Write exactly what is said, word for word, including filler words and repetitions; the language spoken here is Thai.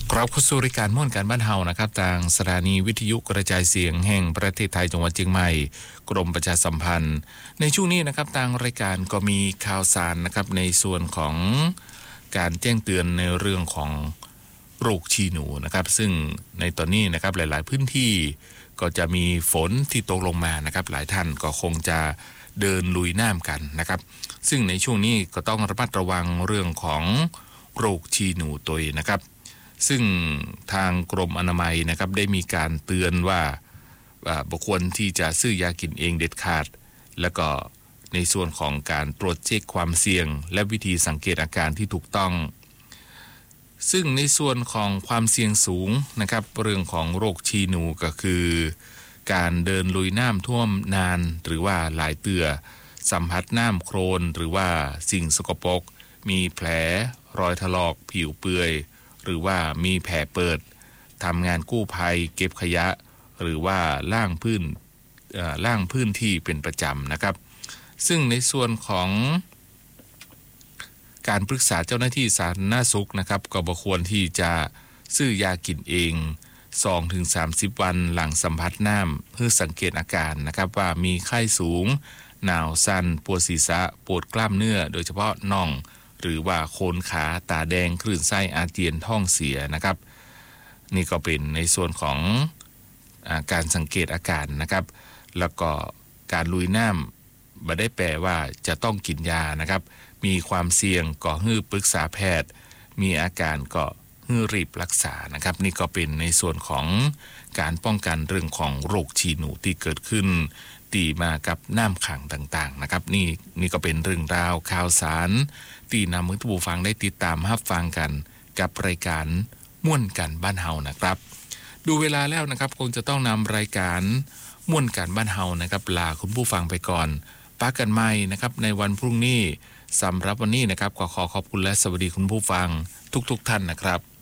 กราบเข้าสู่รายการม่วนการบ้านเฮานะครับทางสถานีวิทยุกระจายเสียงแห่งประเทศไทยจังหวัดเชียงใหม่กรมประชาสัมพันธ์ในช่วงนี้นะครับทางรายการก็มีข่าวสารนะครับในส่วนของการแจ้งเตือนในเรื่องของโรคชีหนูนะครับซึ่งในตอนนี้นะครับหลายๆพื้นที่ก็จะมีฝนที่ตกลงมานะครับหลายท่านก็คงจะเดินลุยน้ำกันนะครับซึ่งในช่วงนี้ก็ต้องระมัดระวังเรื่องของโรคชีหนูตัวนะครับซึ่งทางกรมอนามัยนะครับได้มีการเตือนว่าบุคคลที่จะซื้อยากินเองเด็ดขาดแล้วก็ในส่วนของการตรวจเช็คความเสี่ยงและวิธีสังเกตอาการที่ถูกต้องซึ่งในส่วนของความเสี่ยงสูงนะครับเรื่องของโรคชีหนูก็คือการเดินลุยน้ำท่วมนานหรือว่าหลายเตื่อสัมผัสน้ำโคลนหรือว่าสิ่งสกปรกมีแผลรอยถลอกผิวเปื่อยหรือว่ามีแผลเปิดทำงานกู้ภัยเก็บขยะหรือว่าล่างพื้นล่างพื้นที่เป็นประจำนะครับซึ่งในส่วนของการปรึกษาเจ้าหน้าที่สาธารณสุขนะครับก็บ่ควรที่จะซื้อยากินเอง สองถึงสามสิบ วันหลังสัมผัสน้ำเพื่อสังเกตอาการนะครับว่ามีไข้สูงหนาวสั่นปวดศีรษะปวดกล้ามเนื้อโดยเฉพาะน่องหรือว่าโคนขาตาแดงคลื่นไส้อาเจียนท้องเสียนะครับนี่ก็เป็นในส่วนของอาการสังเกตอาการนะครับแล้วก็การลุยน้ำไม่ได้แปลว่าจะต้องกินยานะครับมีความเสี่ยงก็ให้ปรึกษาแพทย์มีอาการก็ให้รีบรักษานะครับนี่ก็เป็นในส่วนของการป้องกันเรื่องของโรคชีหนูที่เกิดขึ้นตีมากับน้ำขังต่างๆนะครับนี่นี่ก็เป็นเรื่องราวข่าวสารที่นำมือผู้ฟังได้ติดตามรับฟังกันกับรายการม่วนกันบ้านเฮานะครับดูเวลาแล้วนะครับคงจะต้องนำรายการม่วนกันบ้านเฮานะครับลาคุณผู้ฟังไปก่อนปะกันใหม่นะครับในวันพรุ่งนี้สำหรับวันนี้นะครับขอขอขอบคุณและสวัสดีคุณผู้ฟังทุกๆท่านนะครับ